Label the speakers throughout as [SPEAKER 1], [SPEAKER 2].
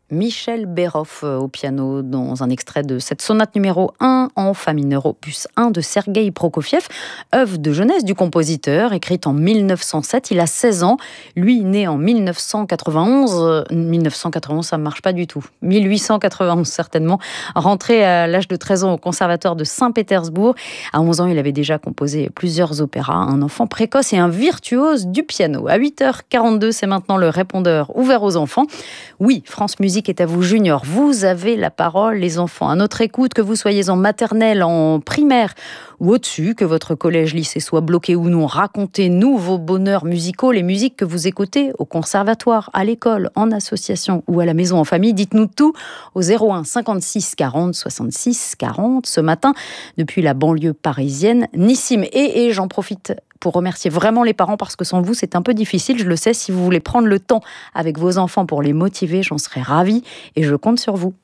[SPEAKER 1] Michel Berhoff au piano dans un extrait de cette sonate numéro 1 en fa mineur opus 1 de Sergueï Prokofiev, œuvre de jeunesse du compositeur, écrite en 1907. Il a 16 ans, lui né en 1991. 1991, ça ne marche pas du tout. 1891 certainement. Rentré à l'âge de 13 ans au conservatoire de Saint-Pétersbourg. À 11 ans, il avait déjà composé plusieurs opéras. Un enfant précoce et un virtuose du piano. À 8h42, c'est maintenant le répondeur ouvert aux enfants. Oui, France Musique est à vous, Junior. Vous avez la parole, les enfants. À notre écoute, que vous soyez en maternelle, en primaire ou au-dessus, que votre collège, lycée soit bloqué ou non, racontez-nous vos bonheurs musicaux, les musiques que vous écoutez au conservatoire, à l'école, en association ou à la maison en famille. Dites-nous tout au 01 56 40 66 40. Ce matin, depuis la banlieue parisienne, Nissim. Et j'en profite pour remercier vraiment les parents, parce que sans vous, c'est un peu difficile, je le sais. Si vous voulez prendre le temps avec vos enfants pour les motiver, j'en serais ravie et je compte sur vous.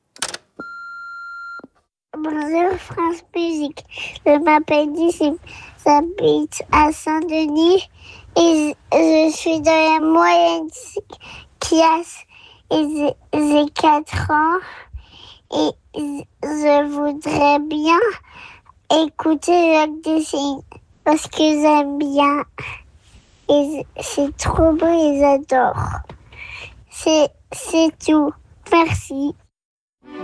[SPEAKER 2] Bonjour France Musique, je m'appelle Nissim, j'habite à Saint-Denis et je suis dans la moyenne classe et j'ai 4 ans et je voudrais bien écouter Jacques Dessignes parce que j'aime bien et c'est trop beau et j'adore. C'est tout. Merci.